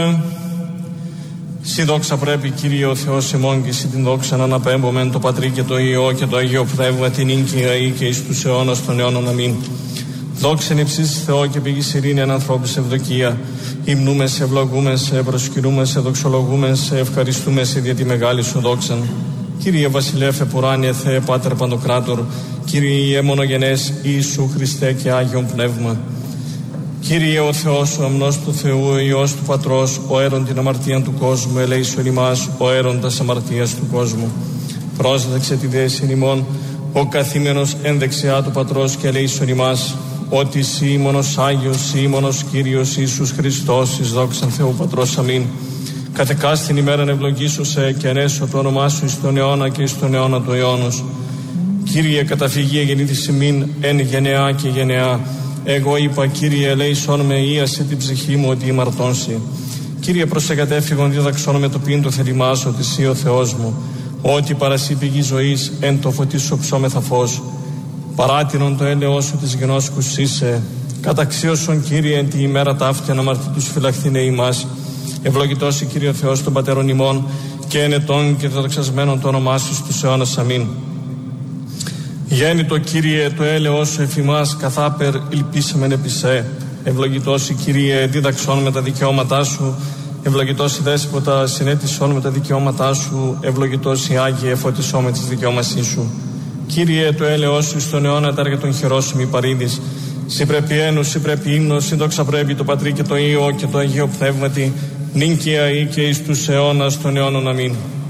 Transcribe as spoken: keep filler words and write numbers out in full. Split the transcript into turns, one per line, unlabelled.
Συ δόξα πρέπει, Κύριε ο Θεός ημών, και συ την δόξα να αναπέμπομεν το Πατρί και το Υιό και το Αγίο Πνεύμα, την ίνκια ή και εις τους αιώνας των αιώνων. Αμήν. Δόξεν υψίστης Θεό και πηγής ειρήνη εν ανθρώπους ευδοκία. Υμνούμε σε, ευλογούμε σε, προσκυνούμε σε, δοξολογούμε σε, ευχαριστούμε σε δια τη μεγάλη σου δόξαν. Κύριε Βασιλεύ επουράνιε Θεέ Πάτερ Παντοκράτορ, Κύριε μονογενές Ιησού Χριστέ και Άγιον Πνεύμα. Κύριε ο Θεός, ο αμνός του Θεού, ο Υιός του Πατρός, ο αίρον την αμαρτία του κόσμου, ελέησον ημάς, ο αίρον τας αμαρτίας του κόσμου. Πρόσδεξε τη δέση ημών, ο καθήμενος εν δεξιά του Πατρός, και ελέησον ημάς, ότι εσύ μόνος Άγιος, εσύ μόνος Κύριος Ιησούς Χριστός, εις δόξαν Θεού Πατρός. Αμήν. Κατεκάς την ημέραν ευλογήσουσε και ανέσω το όνομά σου εις τον αιώνα και εις τον αιώνα του αιώνος. Κύριε, καταφυγή γεννήθης ημίν εν γενεά και γενεά. Εγώ είπα, Κύριε, ελέησόν με, ίασε την ψυχή μου ότι ημαρτώνσει. Κύριε, προσεκατέφυγον δίδαξόν με το πίν το θελημάς, ότι εσύ ο Θεός μου, ότι παρασύ πηγή ζωής, εν το φωτί σου ψώμεθα φως. Παράτηρον το έλεος σου της γενόσκους είσαι. Καταξίωσον, Κύριε, εν τη ημέρα ταύτια να μαρτύτους φυλαχθήνε ημάς. Ευλογητός η Κύριε ο Θεός των πατερών ημών, και εν ετών και δοξασμένον το όνομά σου στους αιώνας. Αμήν. Γέννητο, Κύριε, το έλεος σου εφημάς, καθάπερ ελπίσαμεν επισέ. Ευλογητός η Κύριε, δίδαξόν με τα δικαιώματά σου. Ευλογητός η Δέσποτα, συνέτησόν με τα δικαιώματά σου. Ευλογητός η Άγιε, φωτισό με τις δικαιώμασή σου. Κύριε, το έλεος σου στον αιώνα τα έργα των χειρών σου μη παρήδεις. Συ πρέπει ένου, συ πρέπει ύμνος, συ δόξα πρέπει το Πατρί και το Υιό και το Αγίο Πνεύματι, νυν και αεί και εις τους αιώνας των αιώνων. Αμήν.